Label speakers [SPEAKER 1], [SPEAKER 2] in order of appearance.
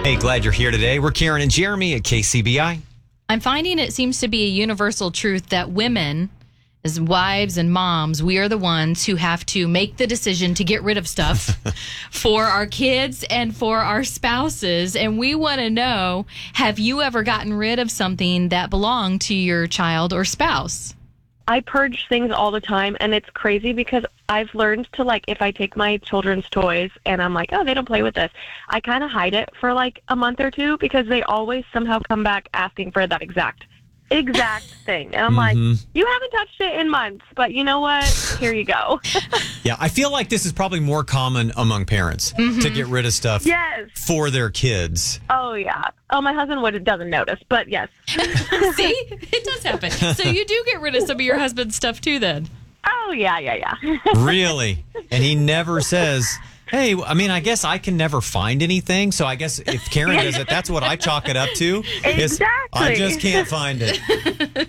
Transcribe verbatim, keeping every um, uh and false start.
[SPEAKER 1] Hey, glad you're here today. We're Karen and Jeremy at K C B I.
[SPEAKER 2] I'm finding it seems to be a universal truth that women, as wives and moms, we are the ones who have to make the decision to get rid of stuff for our kids and for our spouses. And we want to know, have you ever gotten rid of something that belonged to your child or spouse?
[SPEAKER 3] I purge things all the time, and it's crazy because I've learned to, like, if I take my children's toys and I'm like, oh, they don't play with this, I kind of hide it for, like, a month or two because they always somehow come back asking for that exact, exact thing. And I'm
[SPEAKER 1] Mm-hmm.
[SPEAKER 3] like, you haven't touched it in months, but you know what? Here you go.
[SPEAKER 1] Yeah, I feel like this is probably more common among parents to get rid of stuff
[SPEAKER 3] Yes.
[SPEAKER 1] for their kids.
[SPEAKER 3] Oh, yeah. Oh, my husband would, doesn't notice, but yes.
[SPEAKER 2] See, it does happen. So you do get rid of some of your husband's stuff too then.
[SPEAKER 3] Oh, yeah, yeah, yeah.
[SPEAKER 1] Really? And he never says, hey, I mean, I guess I can never find anything. So I guess if Karen does it, that's what I chalk it up to. Is I
[SPEAKER 3] Exactly.
[SPEAKER 1] just can't find it.